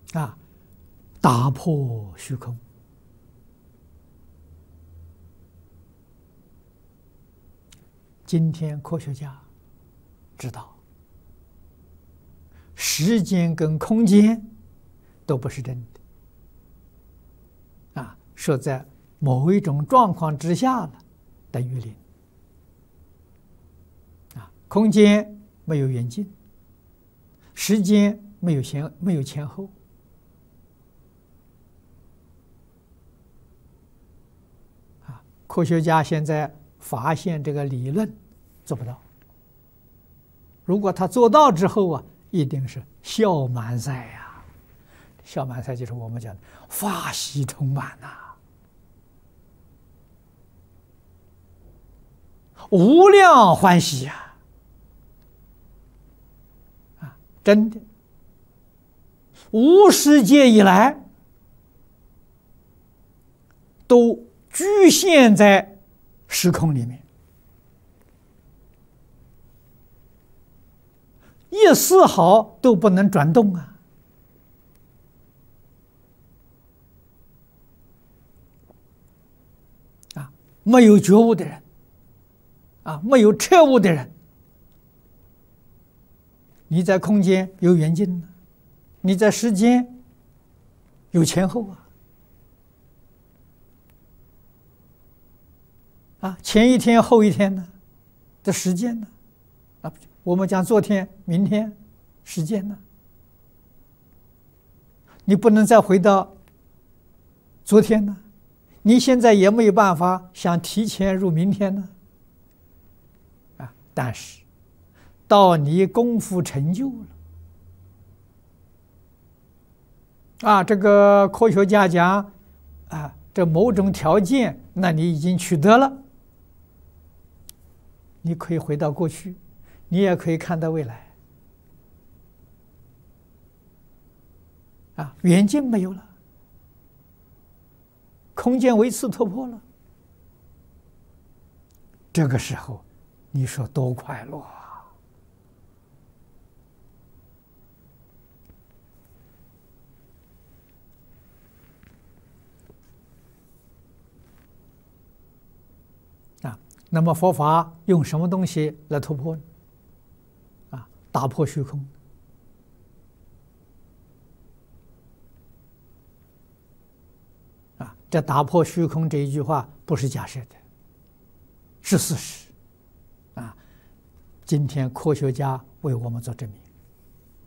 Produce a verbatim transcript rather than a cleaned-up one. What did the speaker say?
啊，打破虚空。今天科学家知道，时间跟空间都不是真的，啊，说在某一种状况之下了，等于零。啊，空间没有远近，时间没有前没有前后。啊，科学家现在发现这个理论做不到，如果他做到之后啊，一定是笑满塞呀！笑满塞就是我们讲的法喜充满呐、啊，无量欢喜呀！啊，真的，无世界以来都局限在时空里面，一丝毫都不能转动啊！啊，没有觉悟的人，啊，没有彻悟的人，你在空间有远近呢，你在时间有前后啊！啊，前一天后一天呢？这时间呢？啊，我们讲昨天、明天，时间呢？你不能再回到昨天呢？你现在也没有办法想提前入明天呢？啊，但是到你功夫成就了，啊，这个科学家讲，啊，这某种条件，那你已经取得了。你可以回到过去，你也可以看到未来，啊，远近没有了，空间维次突破了，这个时候，你说多快乐啊！啊，那么佛法用什么东西来突破呢？啊，打破虚空。啊，这打破虚空这一句话不是假设的，是事实。啊，今天科学家为我们做证明。